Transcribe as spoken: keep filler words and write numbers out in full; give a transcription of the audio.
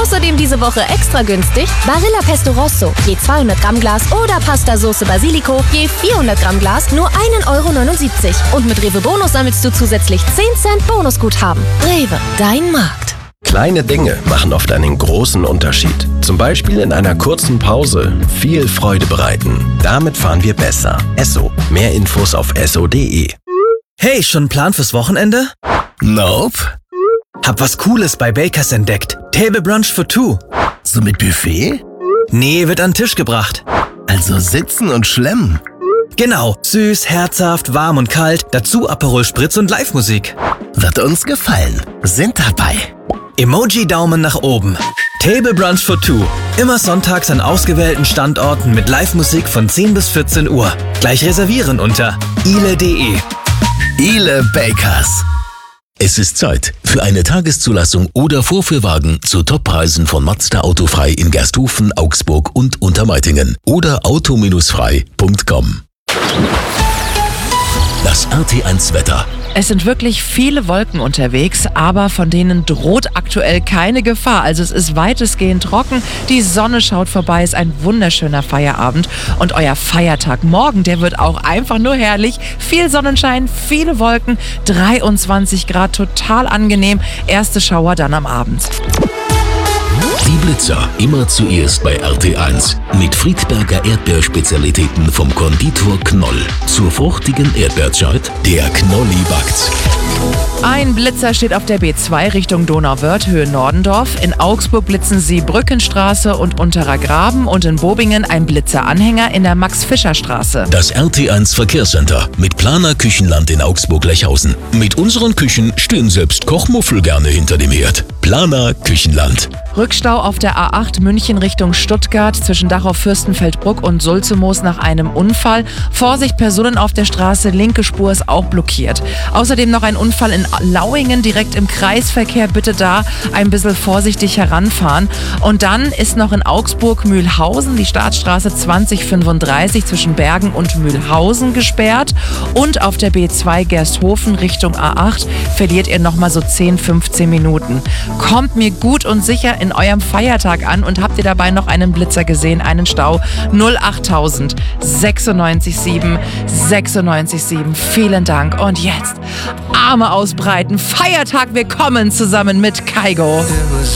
Außerdem diese Woche extra günstig Barilla Pesto Rosso, je zweihundert Gramm Glas oder Pasta-Soße Basilico, je vierhundert Gramm Glas, nur ein Euro neunundsiebzig. Und mit Rewe Bonus sammelst du zusätzlich zehn Cent Bonusguthaben. Rewe, dein Markt. Kleine Dinge machen oft einen großen Unterschied. Zum Beispiel in einer kurzen Pause viel Freude bereiten. Damit fahren wir besser. Esso. Mehr Infos auf esso punkt de. Hey, schon einen Plan fürs Wochenende? Nope. Hab was Cooles bei Bakers entdeckt. Table Brunch for two. So mit Buffet? Nee, wird an den Tisch gebracht. Also sitzen und schlemmen. Genau. Süß, herzhaft, warm und kalt. Dazu Aperol Spritz und Live-Musik. Wird uns gefallen. Sind dabei. Emoji-Daumen nach oben. Table Brunch for two. Immer sonntags an ausgewählten Standorten mit Live-Musik von zehn bis vierzehn Uhr. Gleich reservieren unter ile punkt de. Ile Bakers. Es ist Zeit für eine Tageszulassung oder Vorführwagen zu Toppreisen von Mazda Autofrei in Gersthofen, Augsburg und Untermeitingen oder auto frei punkt com. Das R T eins Wetter. Es sind wirklich viele Wolken unterwegs, aber von denen droht aktuell keine Gefahr. Also es ist weitestgehend trocken, die Sonne schaut vorbei, ist ein wunderschöner Feierabend. Und euer Feiertag morgen, der wird auch einfach nur herrlich. Viel Sonnenschein, viele Wolken, dreiundzwanzig Grad, total angenehm. Erste Schauer dann am Abend. Die Blitzer immer zuerst bei R T eins. Mit Friedberger Erdbeerspezialitäten vom Konditor Knoll. Zur fruchtigen Erdbeerzeit, der Knolli backt's. Ein Blitzer steht auf der B zwei Richtung Donauwörth, Höhe Nordendorf. In Augsburg blitzen sie Brückenstraße und Unterer Graben und in Bobingen ein Blitzeranhänger in der Max-Fischer-Straße. Das R T eins Verkehrscenter mit Planer Küchenland in Augsburg-Lechhausen. Mit unseren Küchen stehen selbst Kochmuffel gerne hinter dem Herd. Planer Küchenland. Rückstau auf der A acht München Richtung Stuttgart zwischen Dachau-Fürstenfeldbruck und Sulzemoos nach einem Unfall. Vorsicht, Personen auf der Straße, linke Spur ist auch blockiert. Außerdem noch ein Unfall in Lauingen, direkt im Kreisverkehr. Bitte da ein bisschen vorsichtig heranfahren. Und dann ist noch in Augsburg Mühlhausen die Staatsstraße zwanzig fünfunddreißig zwischen Bergen und Mühlhausen gesperrt. Und auf der B zwei Gersthofen Richtung A acht verliert ihr nochmal so zehn, fünfzehn Minuten. Kommt mir gut und sicher in eurem Feiertag an und habt ihr dabei noch einen Blitzer gesehen, einen Stau? null achttausend sechsundneunzig sieben sechsundneunzig sieben. Vielen Dank. Und jetzt Arme ausbreiten. Feiertag, wir kommen zusammen mit Kaigo.